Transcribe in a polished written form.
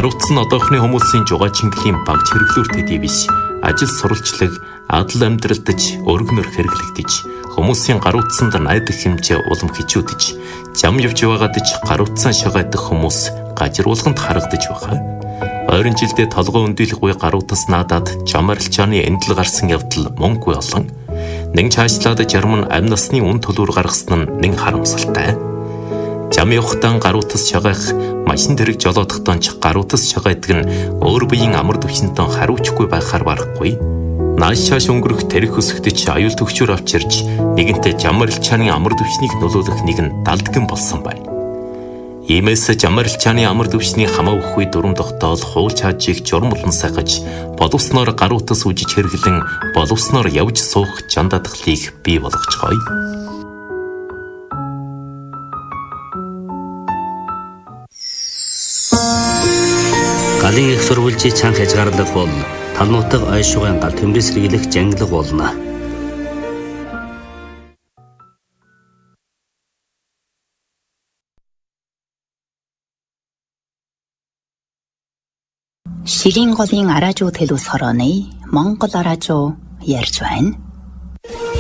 Гаруутсан одоохны хүмүүсийн жугаа чингэлийн баг чиргэлүүр төдий биш. Ажил сурвалжлаг, адал амьдралдаж, өргөнөр хэрэглэгдэж, хүмүүсийн гаруутсанд найдах хэмжээ улам хичүүдэж, зам явж байгаадаж гаруутсан шагаадах хүмүүс гажруулганд харагдаж байгаа. Ойрын жилдээ толгой өндөлгүй гаруутас наадаад жамарилчааны эндэл гарсан явдал мөнгөгүй олон. Нэг чаашлаад жарман амь насны үн төлөөр гаргасан нь нэг харамсалтай. Зам явахтаа гаруутас шагаах, машин тэрэг жолоодохтоо ч гаруутас шагаадаг нь өөр биеийн амар төвшөнтөө хариуцгүй байхаар барахгүй. Нааш шааш өнгөрөх тэрэг өсгдөж аюул төгчөөр авчирч нэгэнтээ жамарилчааны амар төвшнийг нөлөөлөх нэг нь далдгэн болсон байна. Иймээс жамарилчааны амар төвшний хамаа өгөхгүй дүрм тогтоол хууль чаажийг журам болон сахиж боловсноор гаруутас үжиж хэрэглэн боловсноор явж суух жандадгалыг бий болгоцгоё. Галын их сурвалжийн чанга хязгаарлах бол талнуутаг ойшуугын гал төмрөс сэргийлэх жанглаг болно. Ширийн голын араажуу төлөс хорооны Монгол араажуу ярьж байна.